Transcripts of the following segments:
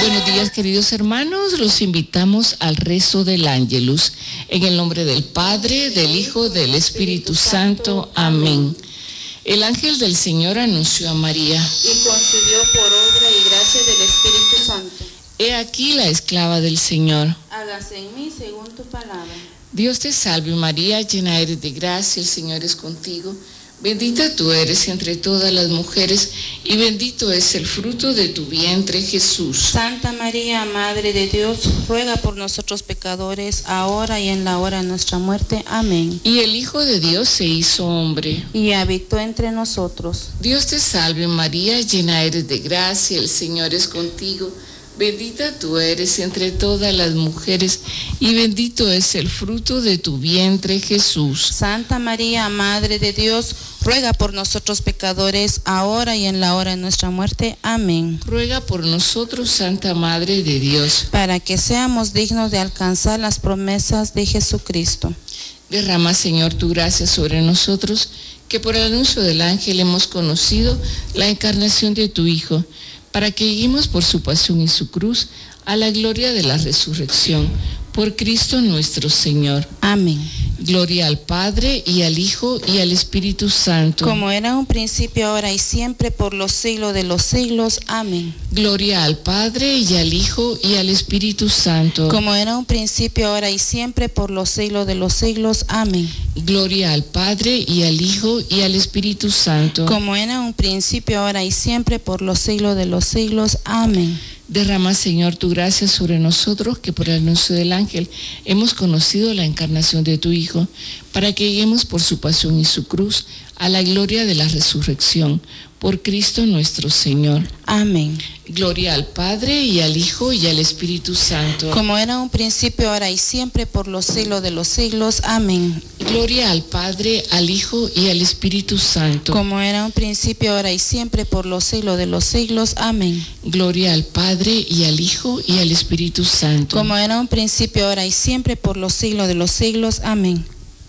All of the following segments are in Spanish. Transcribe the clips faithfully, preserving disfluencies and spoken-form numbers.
Buenos días, queridos hermanos. Los invitamos al rezo del Ángelus. En el nombre del Padre, del Hijo, del Espíritu Santo. Amén. El ángel del Señor anunció a María. Y concibió por obra y gracia del Espíritu Santo. He aquí la esclava del Señor. Hágase en mí según tu palabra. Dios te salve María, llena eres de gracia, el Señor es contigo. Bendita tú eres entre todas las mujeres, y bendito es el fruto de tu vientre, Jesús. Santa María, Madre de Dios, ruega por nosotros pecadores, ahora y en la hora de nuestra muerte. Amén. Y el Hijo de Dios se hizo hombre. Y habitó entre nosotros. Dios te salve María, llena eres de gracia, el Señor es contigo. Bendita tú eres entre todas las mujeres, y bendito es el fruto de tu vientre, Jesús. Santa María, Madre de Dios, ruega por nosotros pecadores, ahora y en la hora de nuestra muerte. Amén. Ruega por nosotros, Santa Madre de Dios, para que seamos dignos de alcanzar las promesas de Jesucristo. Derrama, Señor, tu gracia sobre nosotros, que por el anuncio del ángel hemos conocido la encarnación de tu Hijo, para que lleguemos por su pasión y su cruz a la gloria de la resurrección, por Cristo nuestro Señor. Amén. Gloria al Padre, y al Hijo, y al Espíritu Santo. Como era un principio, ahora y siempre, por los siglos de los siglos. Amén. Gloria al Padre, y al Hijo, y al Espíritu Santo. Como era un principio, ahora y siempre, por los siglos de los siglos. Amén. Gloria al Padre, y al Hijo, y al Espíritu Santo. Como era un principio, ahora y siempre, por los siglos de los siglos. Amén. Derrama, Señor, tu gracia sobre nosotros, que por el anuncio del ángel hemos conocido la encarnación de tu Hijo, para que lleguemos por su pasión y su cruz a la gloria de la resurrección, por Cristo nuestro Señor. Amén. Gloria al Padre, y al Hijo, y al Espíritu Santo. Como era un principio, ahora y siempre, por los siglos de los siglos. Amén. Gloria al Padre, al Hijo, y al Espíritu Santo. Como era un principio, ahora y siempre, por los siglos de los siglos. Amén. Gloria al Padre, y al Hijo, y al Espíritu Santo. Como era un principio, ahora y siempre, por los siglos de los siglos. Amén.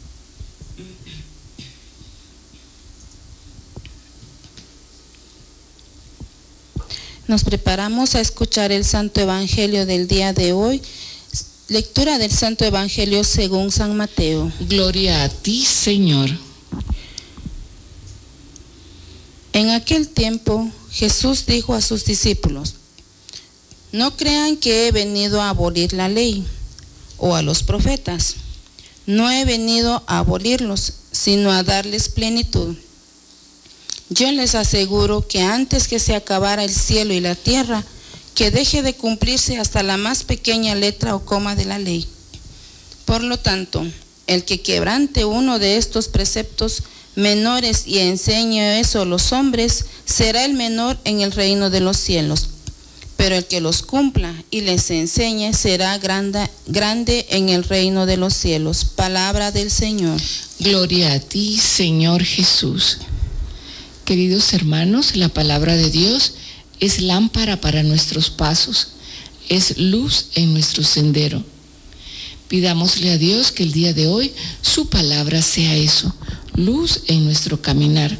Nos preparamos a escuchar el Santo Evangelio del día de hoy. Lectura del Santo Evangelio según San Mateo. Gloria a ti, Señor. En aquel tiempo, Jesús dijo a sus discípulos: no crean que he venido a abolir la ley o a los profetas. No he venido a abolirlos, sino a darles plenitud. Yo les aseguro que antes que se acabara el cielo y la tierra, que deje de cumplirse hasta la más pequeña letra o coma de la ley. Por lo tanto, el que quebrante uno de estos preceptos menores y enseñe eso a los hombres, será el menor en el reino de los cielos. Pero el que los cumpla y les enseñe será grande, grande en el reino de los cielos. Palabra del Señor. Gloria a ti, Señor Jesús. Queridos hermanos, la palabra de Dios es lámpara para nuestros pasos, es luz en nuestro sendero. Pidámosle a Dios que el día de hoy su palabra sea eso, luz en nuestro caminar.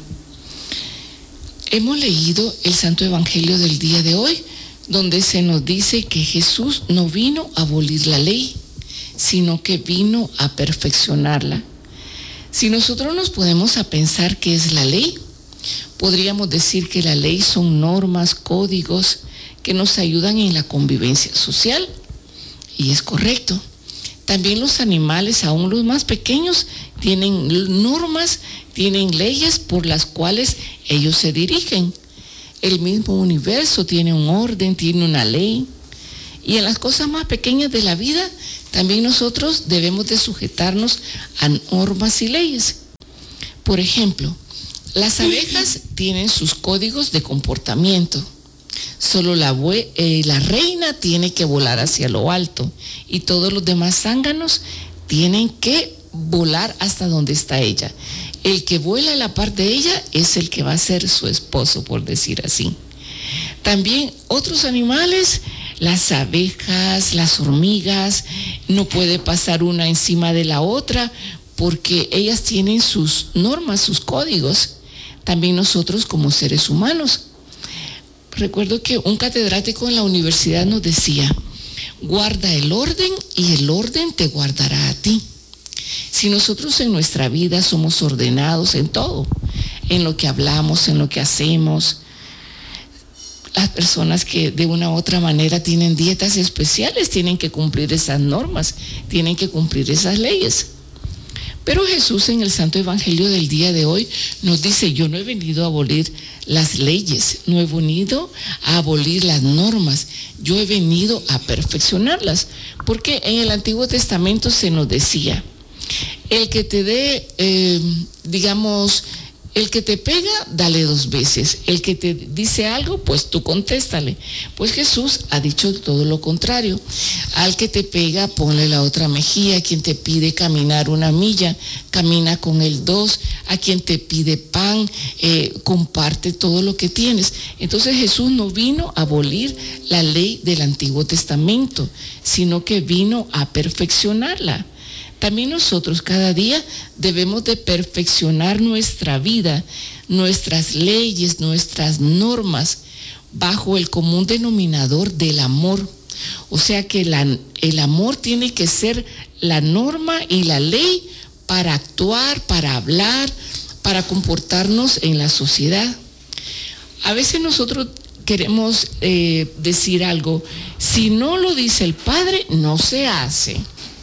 Hemos leído el Santo Evangelio del día de hoy, donde se nos dice que Jesús no vino a abolir la ley, sino que vino a perfeccionarla. Si nosotros nos ponemos a pensar qué es la ley, podríamos decir que la ley son normas, códigos que nos ayudan en la convivencia social. Y es correcto. También los animales, aún los más pequeños, tienen normas, tienen leyes por las cuales ellos se dirigen. El mismo universo tiene un orden, tiene una ley. Y en las cosas más pequeñas de la vida, también nosotros debemos de sujetarnos a normas y leyes. Por ejemplo, las abejas tienen sus códigos de comportamiento. Solo la, eh, la reina tiene que volar hacia lo alto y todos los demás zánganos tienen que volar hasta donde está ella. El que vuela a la par de ella es el que va a ser su esposo, por decir así. También otros animales, las abejas, las hormigas, no puede pasar una encima de la otra porque ellas tienen sus normas, sus códigos. También nosotros como seres humanos. recuerdo que un catedrático en la universidad nos decía, guarda el orden y el orden te guardará a ti. Si nosotros en nuestra vida somos ordenados en todo, en lo que hablamos, en lo que hacemos, las personas que de una u otra manera tienen dietas especiales tienen que cumplir esas normas, tienen que cumplir esas leyes. Pero Jesús en el Santo Evangelio del día de hoy nos dice, yo no he venido a abolir las leyes, no he venido a abolir las normas, yo he venido a perfeccionarlas. Porque en el Antiguo Testamento se nos decía, el que te dé, eh, digamos, el que te pega, dale dos veces. El que te dice algo, pues tú contéstale. Pues Jesús ha dicho todo lo contrario. Al que te pega, ponle la otra mejilla. A quien te pide caminar una milla, camina con él dos. A quien te pide pan, eh, comparte todo lo que tienes. Entonces Jesús no vino a abolir la ley del Antiguo Testamento, sino que vino a perfeccionarla. También nosotros cada día debemos de perfeccionar nuestra vida, nuestras leyes, nuestras normas, bajo el común denominador del amor. O sea que la, el amor tiene que ser la norma y la ley para actuar, para hablar, para comportarnos en la sociedad. A veces nosotros queremos eh, decir algo, si no lo dice el padre, no se hace.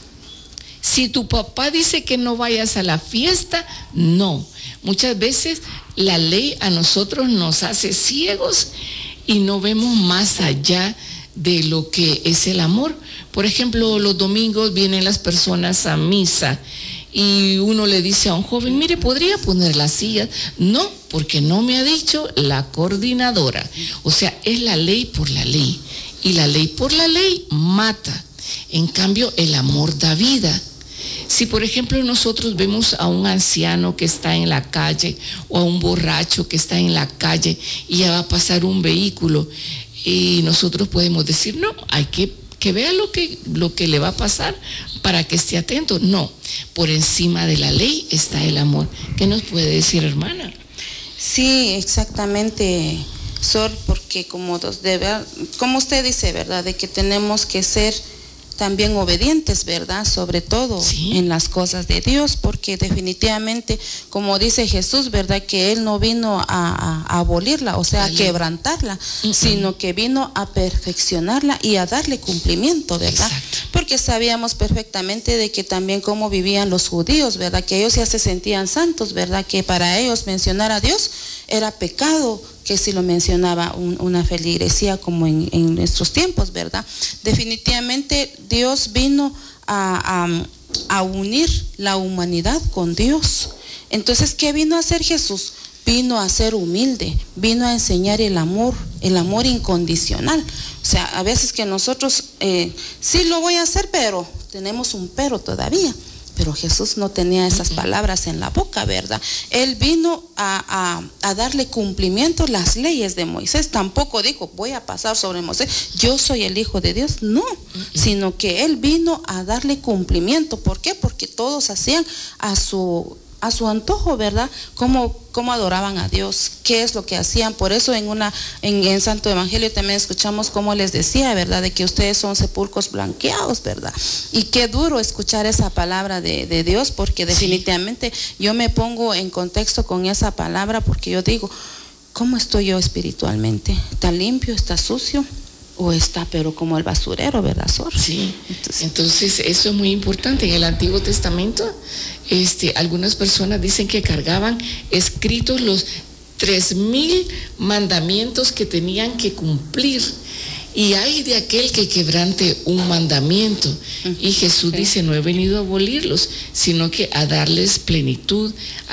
Si tu papá dice que no vayas a la fiesta, no. Muchas veces la ley a nosotros nos hace ciegos y no vemos más allá de lo que es el amor. Por ejemplo, los domingos vienen las personas a misa y uno le dice a un joven, mire, ¿podría poner las sillas? No, porque no me ha dicho la coordinadora. O sea, es la ley por la ley. Y la ley por la ley mata. En cambio, el amor da vida. Si por ejemplo nosotros vemos a un anciano que está en la calle o a un borracho que está en la calle y ya va a pasar un vehículo y nosotros podemos decir, no, hay que que vea lo que, lo que le va a pasar para que esté atento. No, por encima de la ley está el amor. ¿Qué nos puede decir, hermana? Sí, exactamente, Sor, porque como, de, como usted dice, ¿verdad? De que tenemos que ser también obedientes, ¿verdad? Sobre todo sí, en las cosas de Dios, porque definitivamente, como dice Jesús, ¿verdad? Que Él no vino a, a, a abolirla, o sea, a quebrantarla, uh-uh. sino que vino a perfeccionarla y a darle cumplimiento, ¿verdad? Exacto. Porque sabíamos perfectamente de que también cómo vivían los judíos, ¿verdad? Que ellos ya se sentían santos, ¿verdad? Que para ellos mencionar a Dios era pecado, que si lo mencionaba un, una feligresía como en, en nuestros tiempos, ¿verdad? Definitivamente Dios vino a, a, a unir la humanidad con Dios. Entonces, ¿qué vino a hacer Jesús? Vino a ser humilde, vino a enseñar el amor, el amor incondicional. O sea, a veces que nosotros, eh, sí lo voy a hacer, pero tenemos un pero todavía. Pero Jesús no tenía esas palabras en la boca, ¿verdad? Él vino a, a, a darle cumplimiento a las leyes de Moisés. Tampoco dijo, voy a pasar sobre Moisés, yo soy el Hijo de Dios. No, sino que Él vino a darle cumplimiento. ¿Por qué? Porque todos hacían a su, a su antojo, ¿verdad? Cómo, cómo adoraban a Dios, qué es lo que hacían. Por eso en una en, en Santo Evangelio también escuchamos cómo les decía, ¿verdad? De que ustedes son sepulcros blanqueados, ¿verdad? Y qué duro escuchar esa palabra de, de Dios, porque definitivamente sí, yo me pongo en contexto con esa palabra, porque yo digo, ¿cómo estoy yo espiritualmente? ¿Está limpio? ¿Está sucio? ¿O está pero como el basurero, verdad, Sor? Sí, entonces, entonces eso es muy importante. En el Antiguo Testamento, este, algunas personas dicen que cargaban escritos los tres mil mandamientos que tenían que cumplir. Y hay de aquel que quebrante un mandamiento. Y Jesús dice, no he venido a abolirlos, sino que a darles plenitud,